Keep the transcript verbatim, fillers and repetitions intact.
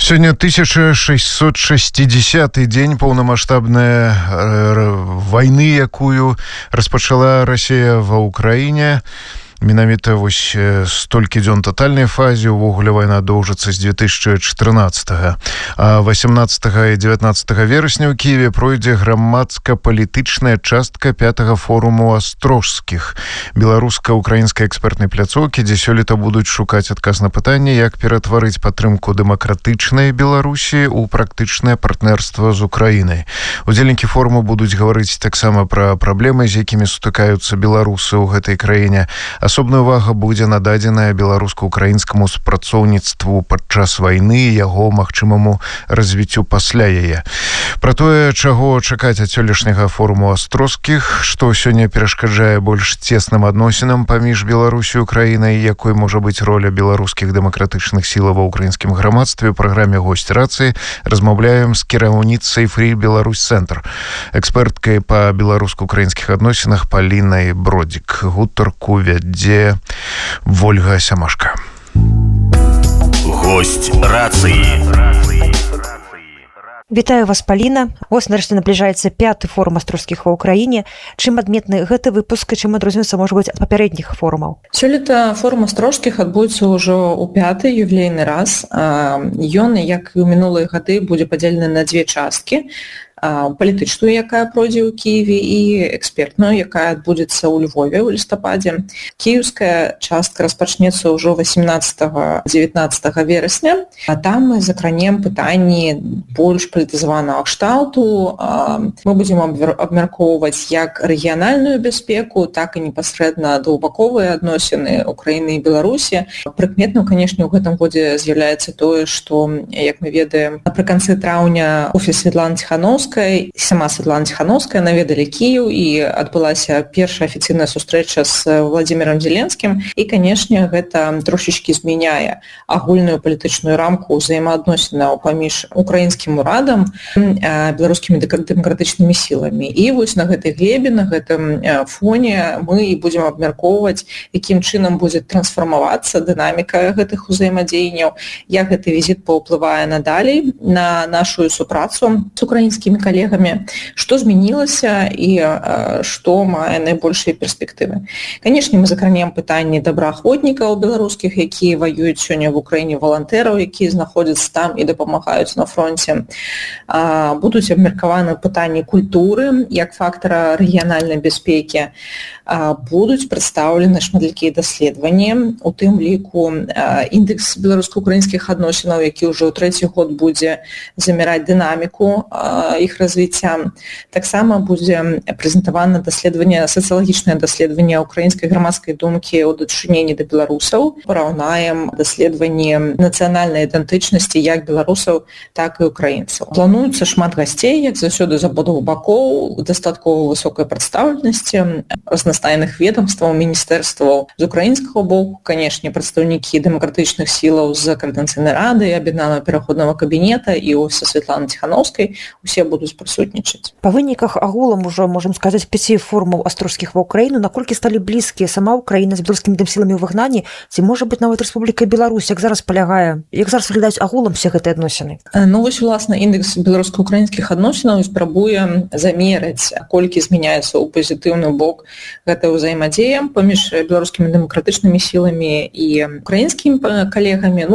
Сёння тысяча шестьсот шестидесяты дзень паўнамаштабнай вайны, якую распачала Расія ва Ўкраіне. Менавіта вось столькі дзён тотальнай фазе. Увогуле вайна доўжыцца з две тысячи чатырнаццатага. А восемнадцатага і дзевятнаццатага верасня ў Кіеве пройдзе грамадска-палітычная частка пятага форуму астрожскіх беларуска-украінскай экспертнай пляцоўкі, дзе сёлета будуць шукаць адказ на пытанне, як ператварыць падтрымку дэмакратычнай Беларусі ў практычнае партнерства з Украінай. Удзельнікі форуму будуць гаварыць таксама пра праблемы, з якімі сутыкаюцца беларусы ў гэтай краіне. Асобная ўвага будзе нададзеная беларуска-украінскаму супрацоўніцтву падчас вайны і яго магчымаму развіццю пасля яе. Пра тое, чаго чакаць ад сёлетняга форуму астрожскіх, што сёння перашкаджае больш цесным адносінам паміж Беларусю і Украінай, якой можа быць роля беларускіх дэмакратычных сілаў ва ўкраінскім грамадстве, у праграме «Госць рацыі» размаўляем з кіраўніцай Free Belarus Center, эксперткай па беларуска-украінскіх адносінах Палінай Бродзік. Гутарку вядзе Вольга Сямашка. Госць рацыі. Вітаю вас, Паліна. Вось нарэшце набліжаецца пяты форум астрожскіх ва ўкраіне. Чым адметны гэты выпуск і чым адрозніваецца, можа быць, ад папярэдніх форумаў? Сёлета форум астрожскіх адбудзецца ўжо ў пяты ювілейны раз. Ён, як і ў мінулыя гады, будзе падзелены на дзве часткі. Палітычную, якая пройдзе ў Кіеве, і экспертную, якая адбудзецца ў Львове ў лістападзе. Кіеўская частка распачнецца ўжо васемнаццатага-дзевятнаццатага верасня. А там мы закранем пытанні больш палітызаванага кшталту. Мы будзем абмяркоўваць як рэгіянальную бяспеку, так і непасрэдна двухбаковыя адносіны Украіны і Беларусі. Прыкметным, канешне, у гэтым годзе з'яўляецца тое, што, як мы ведаем, напрыканцы траўня офіс Светланы Ціхановскай, сама Светлана Ціхановская наведалі Кіеў, і адбылася першая афіцыйная сустрэча з Владзімірам Зеленскім. І, канешне, гэта трошечкі змяняе агульную палітычную рамку ўзаемаадносінаў паміж украінскім урадам і беларускімі дэмакратычнымі сіламі. І вось на гэтай глебе, на гэтым фоне мы будзем абмяркоўваць, якім чынам будзе трансфармавацца дынаміка гэтых узаемадзеянняў, як гэты візіт паўплывае надалей на нашу супрацу з украінскімі калегамі, што змянілася і што мае найбольшыя перспектывы. Канешне, мы закранем пытанні добраахвотнікаў беларускіх, якія ваююць сёння в Украіне, валантэраў, якія знаходзяцца там і дапамагаюць на фронце. Будуць абмеркаваны пытанні культуры як фактара рэгіянальнай бяспекі. Будуць прадстаўлены шматлікія даследаванні, у тым ліку індекс беларуска-украінскіх адносінаў, які ўжо ў трэці год будзе замераць дынаміку іх развіцця. Таксама будзе прэзентавана даследаванне, сацыялагічнае даследаванне украінскай грамадскай думкі ў дачыненні да беларусаў. Параўнаем даследаванні нацыянальнай ідэнтычнасці як беларусаў, так і украінцаў. Плануецца шмат гасцей, як заўсёды з абодвух бакоў, дастаткова высокай прадстаўленасці разнастайных ведомстваў, міністэрстваў. З украінскага боку, канешне, прадстаўнікі дэмакратычных сілаў з Коордынацыйнай рады, аб'яднанага пераходнага кабінета і офіса Светланы Ціхановскай усе будуць прысутнічаць. Па выніках агулам ужо, можам сказаць, пяці форумаў астрожскіх ва ўкраіну, наколькі сталі блізкія сама Украіна з беларускімі дэмсіламі ў выгнанні, ці можа быць нават Рэспубліка Беларусь, як зараз палягае, як зараз выглядаюць агулам усе гэтыя адносіны? Ну вось, уласна, індекс беларуска-украінскіх адносінаў спрабуе замераць, колькі змяняецца ў пазітыўны бок гэта ўзаемадзея паміж беларускімі дэмакратычнымі сіламі і украінскімі калегамі. Ну,